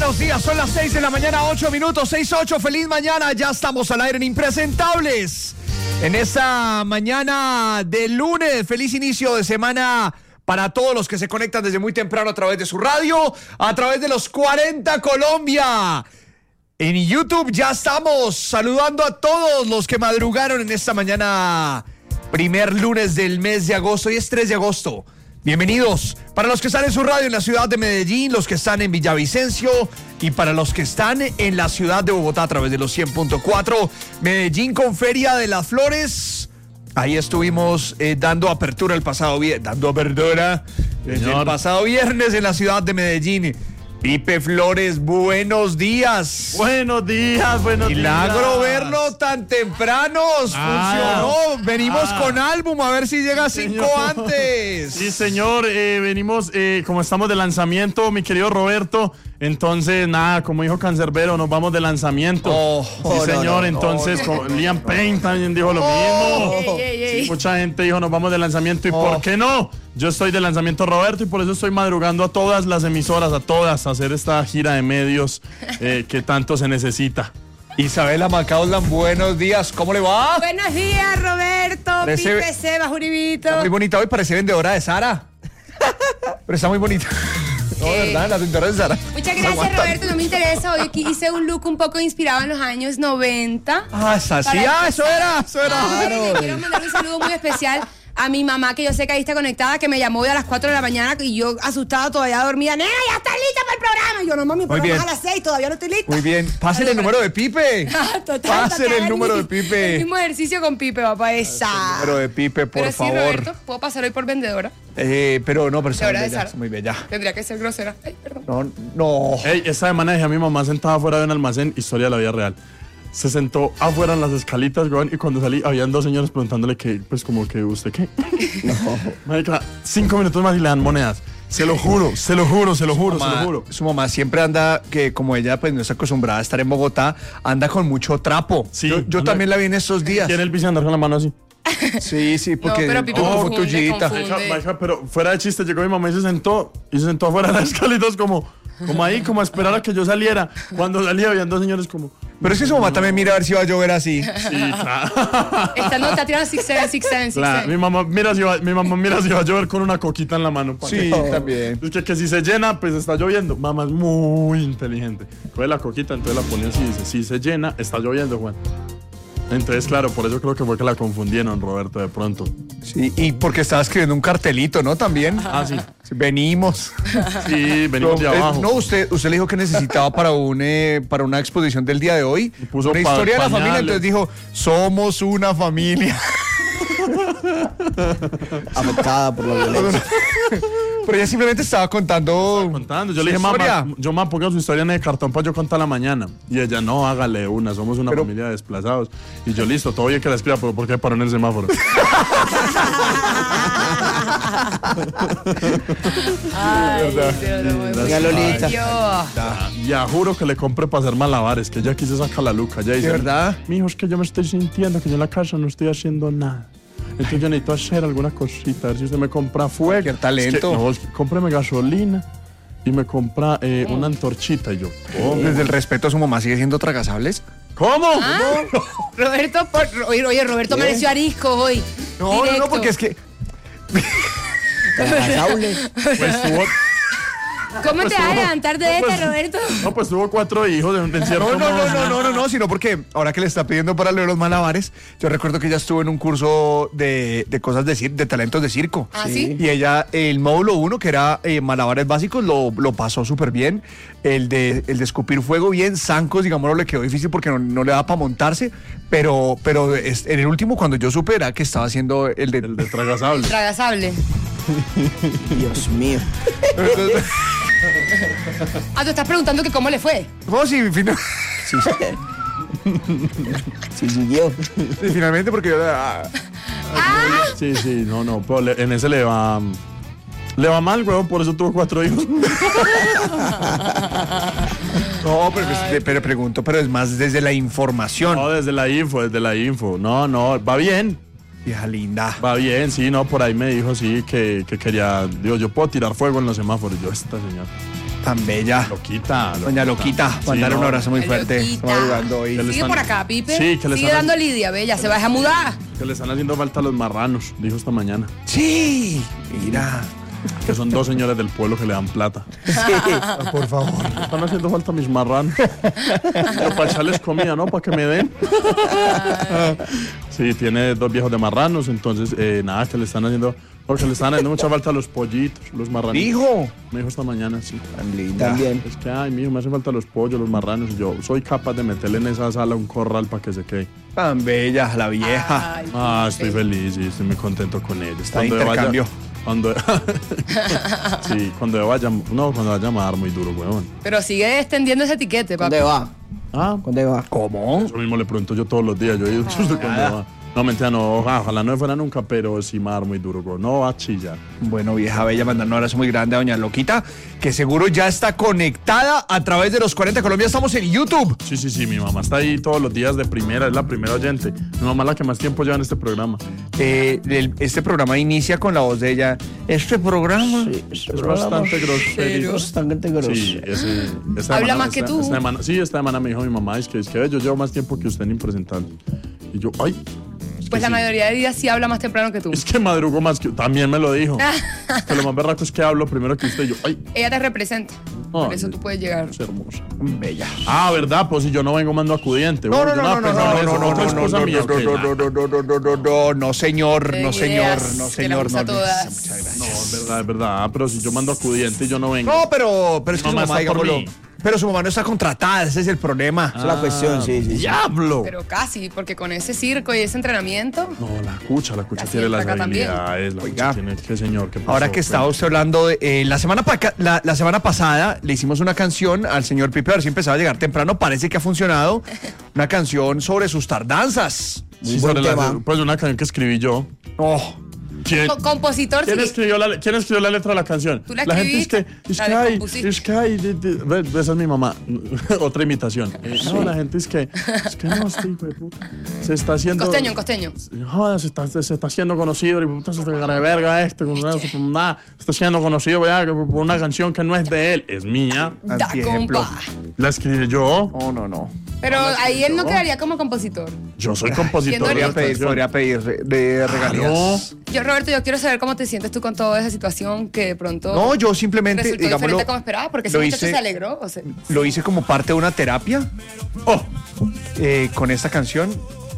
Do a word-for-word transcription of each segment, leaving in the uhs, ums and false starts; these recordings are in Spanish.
buenos días, son las seis de la mañana, ocho minutos, seis ocho, feliz mañana, ya estamos al aire en Impresentables. En esta mañana de lunes, feliz inicio de semana para todos los que se conectan desde muy temprano a través de su radio, a través de los cuarenta Colombia. En YouTube ya estamos saludando a todos los que madrugaron en esta mañana, primer lunes del mes de agosto, y es tres de agosto. Bienvenidos para los que están en su radio en la ciudad de Medellín, los que están en Villavicencio y para los que están en la ciudad de Bogotá a través de los cien punto cuatro. Medellín con Feria de las Flores. Ahí estuvimos eh, dando apertura el pasado viernes, dando apertura desde el pasado viernes en la ciudad de Medellín. Pipe Flores, buenos días. Buenos días, buenos Milagro días. Milagro verlo tan temprano. Ah, funcionó. Venimos ah, con álbum, a ver si llega cinco señor. antes. Sí, señor. Eh, venimos, eh, como estamos de lanzamiento, mi querido Roberto. Entonces, nada, como dijo Cancerbero, nos vamos de lanzamiento. Oh, sí, oh, señor. No, no, entonces, no, no, no, Liam Payne también dijo lo oh, mismo. Ey, ey, ey. Sí, mucha gente dijo, nos vamos de lanzamiento. ¿Y oh. por qué no? Yo estoy de lanzamiento, Roberto, y por eso estoy madrugando a todas las emisoras, a todas, a hacer esta gira de medios eh, que tanto se necesita. Isabela Macaulay, buenos días, ¿cómo le va? Buenos días, Roberto, parece, Pipe, Sebas, Uribito. Está muy bonita hoy, parece vendedora de Sara. Pero está muy bonita. No, eh, ¿verdad? La vendedora de Sara. Muchas gracias, Roberto, no me interesa. Hoy aquí hice un look un poco inspirado en los años noventa. Ah, es así, ah, eso era, eso era. Claro. Quiero mandar un saludo muy especial a mi mamá, que yo sé que ahí está conectada, que me llamó hoy a las cuatro de la mañana y yo asustada todavía dormida. ¡Nena, ya estás lista para el programa! Y yo, no, mami, el programa es a las seis, todavía no estoy lista. Muy bien, pásenle el número de Pipe. Total, pásenle el número de Pipe. El mismo ejercicio con Pipe, papá, esa. El número de Pipe, por pero favor. Sí, Roberto, ¿puedo pasar hoy por vendedora? Eh, pero no, pero está muy bella, muy bella. Tendría que ser grosera. Ay, perdón. No, no. Ey, esta semana dejé a mi mamá sentada afuera de un almacén, historia de la vida real. Se sentó afuera en las escalitas, weón, y cuando salí habían dos señores preguntándole que, pues como que, ¿usted qué? No. Marica, cinco minutos más y le dan monedas. Se lo juro, se lo juro, se lo juro, mamá, se lo juro. Su mamá siempre anda, que como ella pues no está acostumbrada a estar en Bogotá, anda con mucho trapo. Sí, yo yo también la vi en estos días. Tiene el vicio de andar con la mano así. Sí, sí, porque no, pero Pipe oh, confunde, tuyita. Baja, pero fuera de chiste, llegó mi mamá y se sentó, y se sentó afuera de las escalitas como, como ahí, como a esperar a que yo saliera. Cuando salía habían dos señores como... Pero es que su mamá también mira a ver si va a llover así. Sí, claro. Esta no está tirando six seven, six seven, six seven. Mi mamá mira si va, mi mamá mira si va a llover con una coquita en la mano. Sí, que... también. Es que, que si se llena, pues está lloviendo. Mamá es muy inteligente. Coge la coquita, entonces la pone así y dice, si se llena, está lloviendo, Juan. Entonces, claro, por eso creo que fue que la confundieron, Roberto, de pronto. Sí, y porque estaba escribiendo un cartelito, ¿no? También. Ah, sí. Sí, venimos. Sí, venimos no, de abajo. Eh, no, usted, usted le dijo que necesitaba para, un, eh, para una exposición del día de hoy puso una pa- historia de la pañales. familia, entonces dijo, somos una familia. Afectada por la violencia. Pero ella simplemente estaba contando. Estaba contando. Yo le dije, mamá, yo me pongo su historia en el cartón para yo contar la mañana. Y ella, no, hágale una, somos una pero, familia de desplazados. Y yo, listo, todo bien que la escriba, pero ¿por qué paró en el semáforo? Ay, Dios, Lolita. Ya juro que le compré para hacer malabares, que ella quiso sacar la luca. Ya dice, ¿de verdad? Mijo, es que yo me estoy sintiendo que yo en la casa no estoy haciendo nada. Entonces yo necesito hacer alguna cosita, a ver si usted me compra fuego. ¡Qué talento! Es que, no, es que cómpreme gasolina y me compra eh, una antorchita. Y yo, ¿cómo? Desde el respeto a su mamá, ¿sigue siendo tragasables? ¿cómo? ¿Ah? ¿Cómo? Roberto, por, oye, oye, Roberto ¿Eh? Amaneció arisco hoy. No, Directo. no, no, porque es que... Tragasable. Pues tuvo... ¿Cómo pues te vas a tuvo, levantar de no, esta, pues, Roberto? No, pues tuvo cuatro hijos de un encierro. No, no, no, no, no, no, no, sino porque ahora que le está pidiendo para leer los malabares, yo recuerdo que ella estuvo en un curso de, de cosas de circo, de talentos de circo. ¿Ah, sí? Y ella, el módulo uno, que era eh, malabares básicos, lo, lo pasó súper bien. El de, el de escupir fuego bien, zancos, digámoslo, le quedó difícil porque no, no le daba para montarse, pero, pero es, en el último, cuando yo supe, era que estaba haciendo el de... El de tragasable. Tragasable. Dios mío. Entonces, Ah, tú estás preguntando que cómo le fue. no, sí, fin- Sí, sí. Sí, siguió. sí, finalmente, porque yo... ah, Ah, Sí, sí, no, no, pero le- en ese le va... Le va mal, weón, por eso tuvo cuatro hijos. no, pero, pues, pero pregunto, pero es más desde la información. No, desde la info, desde la info. No, no, va bien. Vieja linda. Va bien, sí, no, por ahí me dijo, sí, que, que quería, digo, yo puedo tirar fuego en los semáforos. Yo, esta señora. Tan bella. Loquita, loquita. Doña Loquita, Sí, mandar un no. abrazo muy Ay, fuerte. Loquita. Estamos ayudando hoy. Que le Sigue están- por acá, Pipe. Sí, que le Sigue están- dando lidia, bella. Se va a mudar. Que le están haciendo falta los marranos, dijo esta mañana. Sí, mira. Que son dos señores del pueblo que le dan plata. Ah, por favor. Están haciendo falta mis marranos. Yo para echarles comida, ¿no? Para que me den. Sí, tiene dos viejos de marranos, entonces, eh, nada, que le están haciendo... Porque le están haciendo mucha falta los pollitos, los marranos. Hijo. Me dijo esta mañana, sí. Tan linda. También. Es que, ay, mijo, me hacen falta los pollos, los marranos. Y yo soy capaz de meterle en esa sala un corral para que se quede. Tan bella, la vieja. Ay, Ah, estoy Pipe. feliz y estoy muy contento con ella. Está de intercambio. Cuando, sí, cuando vaya, no, cuando vaya a amar muy duro, weón. Pero sigue extendiendo ese etiquete, papi. ¿Dónde va? Ah, ¿Dónde va? ¿Cómo? eso mismo le pregunto yo todos los días. Yo he ido cuando va. No, mentira, no, oja- ojalá no fuera nunca, pero sí mar muy duro, weón. No va a chillar. Bueno, vieja bella, mandar un abrazo muy grande a Doña Loquita, que seguro ya está conectada a través de los cuarenta Colombia. Estamos en YouTube. Sí, sí, sí, mi mamá está ahí todos los días de primera, es la primera oyente. Mi mamá es la que más tiempo lleva en este programa. Eh, el- este programa inicia con la voz de ella. Este programa. Es bastante grosero. Bastante grosero. Sí, ese, esta Habla semana- más que esta- tú. esta semana- sí, esta semana me dijo mi mamá, es que, es que yo llevo más tiempo que usted en Impresentable. Y yo, ay. es Pues que la sí. mayoría de días sí habla más temprano que tú. Es que madrugo más que también me lo dijo. Que lo más berraco es que hablo primero que usted y yo, ay, Ella te representa. Por Ay, eso tú puedes llegar. es hermosa. Bella. Ah, ¿verdad? Pues si yo no vengo mando acudiente. No, no, Yo no, no, no, pensaba no, en no, eso. no, Otra no, no, excusa no, mía, no, que no, nada. no, no, no, no, no, no, no, señor, Ten no, señor, ideas, no, que señor, las usa no. todas. Muchas gracias. No, es verdad, es verdad. Pero si yo mando acudiente y yo no vengo. No, pero, pero es que su Mamá mamá, está por digámoslo, mí. pero su mamá no está contratada, ese es el problema. Esa es la cuestión, sí, sí. sí. ¡Diablo! Pero casi, porque con ese circo y ese entrenamiento. No, la cucha, la cucha Casi tiene las entra acá también. habilidades. La Oiga. cucha tiene. ¿Qué señor? ¿Qué pasó? Ahora que estaba usted hablando, de, eh, la, semana pa- la, la semana pasada le hicimos una canción al señor Pipe, a ver si empezaba a llegar temprano, parece que ha funcionado, una canción sobre sus tardanzas. Sí, Muy sobre buen la- tema. pues una canción que escribí yo. Oh, ¿Quién, Co- compositor, ¿quién sí. escribió la, ¿Quién escribió la letra de la canción? Tú la gente es que, escribiste, es la que hay, descompusiste. es que hay, de- de- ve, esa es mi mamá. Otra imitación. Eh, no, la gente es que, es que no, este hijo de puta. Se está haciendo. Costeño, en costeño. Joder, se está, se, se está haciendo conocido, y puta, se está de verga este, con una- con nada, se está haciendo conocido ya, por una canción que no es de él, es mía. Da, Antiejemplo. compa. La escribí yo. no, no, no. Pero ahí él no quedaría como compositor. Yo soy compositor. Siendo de la Podría pedir, canción. podría pedir re- de regalías. Yo, Roberto, yo quiero saber cómo te sientes tú con toda esa situación que de pronto No, yo simplemente, resultó digámoslo, diferente como esperaba, porque ese lo muchacho hice- se alegró. O sea, lo hice como parte de una terapia Oh, eh, con esta canción.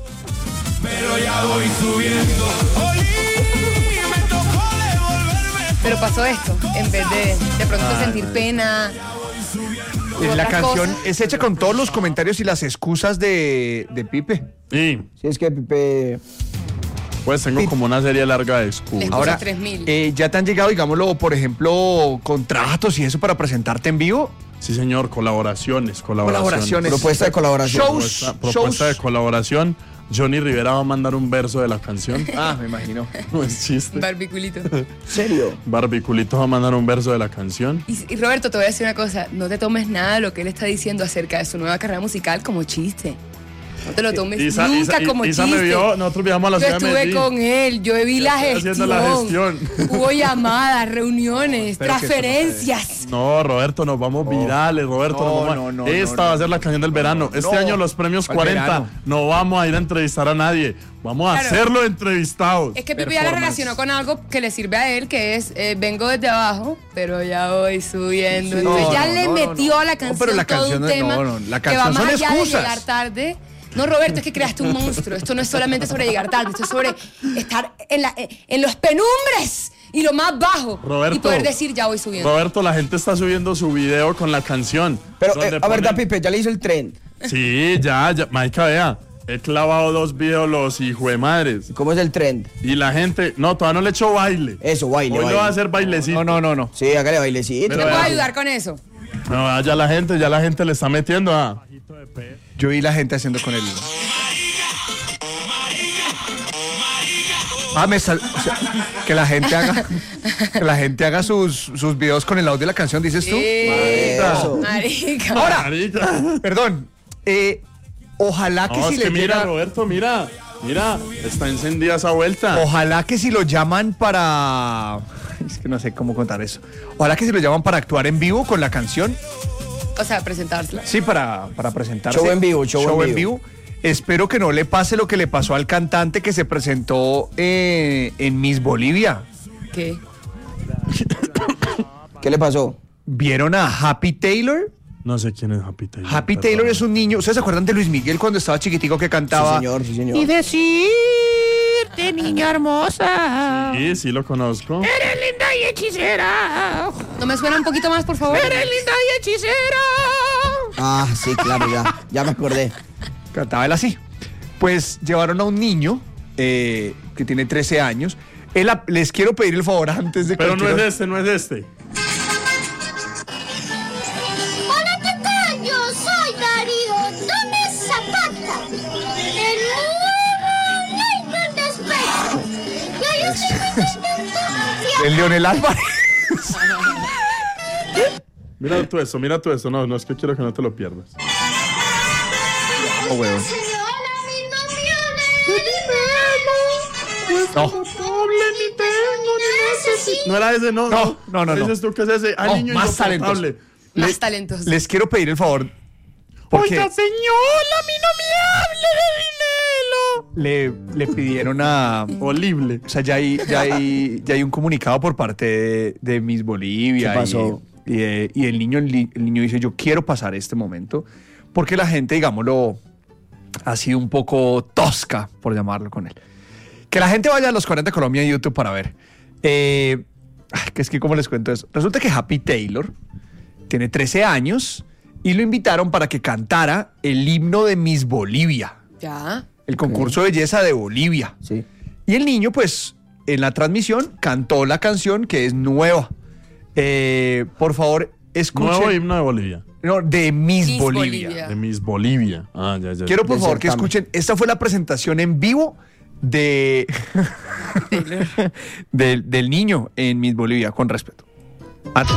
pero pasó esto, en vez de de pronto Ay, sentir madre. pena. u La otras canción cosas. es hecha con todos los comentarios y las excusas de, de Pipe. y Sí, es que Pipe. pues tengo como una serie larga de excusas. Excusas. Ahora, tres mil. eh, ya te han llegado, digámoslo, por ejemplo, contratos y eso para presentarte en vivo. Sí, señor, colaboraciones, colaboraciones. Colaboraciones. Propuesta de colaboración. Shows. Propuesta, propuesta de shows. colaboración. Johnny Rivera va a mandar un verso de la canción. Ah, me imagino. No es chiste. Barbiculito. ¿En serio? Barbiculito va a mandar un verso de la canción. Y, y Roberto, te voy a decir una cosa, no te tomes nada de lo que él está diciendo acerca de su nueva carrera musical como chiste. No te lo tomes Isa- nunca Isa- como Isa chiste. me vio, nosotros viajamos a la Yo ciudad de estuve Medellín. con él, yo vi la estoy gestión. haciendo la gestión. Hubo llamadas, reuniones, Pero que eso no se transferencias. No, Roberto, nos vamos virales, Roberto. No, nos vamos a- no, no, Esta no, va no. a ser la canción del verano. Este no. año los premios ¿Cuál cuarenta verano? no vamos a ir a entrevistar a nadie. Vamos a Claro. hacerlo entrevistados. Es que Pipi ya lo Performance. relacionó con algo que le sirve a él, que es eh, vengo desde abajo, pero ya voy subiendo. Sí. Entonces No, ya no, le no, no, metió no. a la No, canción pero la todo canción un no- tema no, no, la que va canción más son allá excusas. de llegar tarde. No, Roberto, es que creaste un monstruo. Esto no es solamente sobre llegar tarde, esto es sobre estar en, la, en los penumbres y lo más bajo. Roberto, y poder decir, ya voy subiendo. Roberto, la gente está subiendo su video con la canción. Pero, donde eh, a verdad, ponen- Pipe, ya le hizo el tren. Sí, ya, ya. Marica, vea. He clavado dos videos los hijuemadres. ¿Cómo es el trend? Y la gente. No, todavía no le he hecho baile. Eso, baile, Hoy baile. lo va a hacer bailecito. No, no, no, no. Sí, hágale bailecito. ¿Te Pero puedo vea. ayudar con eso? No, ya la gente, ya la gente le está metiendo a. Yo vi la gente haciendo con él. Ah, me sal- o sea, que la gente haga que la gente haga sus, sus videos con el audio de la canción, dices tú. Eso. Marica. Ahora, Marica. perdón. eh, ojalá que No, si es le que mira, llega. Roberto, mira. Mira, está encendida esa vuelta. Ojalá que si lo llaman para... Es que no sé cómo contar eso. Ojalá que si lo llaman para actuar en vivo con la canción. O sea, presentársela. Sí, para, para presentarse. Show en vivo, show, show en, en vivo. vivo. Espero que no le pase lo que le pasó al cantante que se presentó eh, en Miss Bolivia. ¿Qué? ¿Qué le pasó? ¿Vieron a Happy Taylor? No sé quién es Happy Taylor. Happy perdón. Taylor es un niño. ¿Ustedes se acuerdan de Luis Miguel cuando estaba chiquitico que cantaba? Sí, señor, sí, señor. Y decirte, niña hermosa. Sí, sí lo conozco. Eres linda y hechicera. ¿No me suena un poquito más, por favor? Eres linda y hechicera. Ah, sí, claro, ya. Ya me acordé. Cantaba él así. Pues llevaron a un niño eh, que tiene trece años. Él, les quiero pedir el favor antes de que... Pero no es este, no es este. Hola, ¿qué tal? Yo soy Darío. ¿Dónde es Zapata? El nuevo Leonel Despecho. Y yo estoy muy contento. El Leonel Álvarez. Mira tú eso, mira tú eso. No, no es que quiero que no te lo pierdas. Oh, huevón. Hola, mi novio. No. No era ese, no. No, no, no, ¿Qué no. dices tú que es ese? Ay, No, niño más insoportable. Más Le- talentoso. Les quiero pedir el favor. Porque Oiga, señor, a mí no me hable de dinero. le, le pidieron a... Horrible. O sea, ya hay, ya hay, ya hay un comunicado por parte de, de Miss Bolivia. ¿Qué pasó? Y, y, eh, y el, niño, el, li- el niño dice, yo quiero pasar este momento. Porque la gente, digámoslo, ha sido un poco tosca, por llamarlo con él. Que la gente vaya a los cuarenta Colombia en YouTube para ver. Eh, ay, que es que, ¿cómo les cuento eso? Resulta que Happy Taylor tiene trece años y lo invitaron para que cantara el himno de Miss Bolivia, Ya. el concurso de belleza de Bolivia. Sí. Y el niño, pues, en la transmisión cantó la canción que es nueva. Eh, por favor, escuchen. Nuevo himno de Bolivia. No, de Miss, Miss Bolivia. Bolivia. De Miss Bolivia. Ah, ya, ya. Quiero, por Del favor, que certamen. escuchen. Esta fue la presentación en vivo de del, del niño en Miss Bolivia, con respeto. At-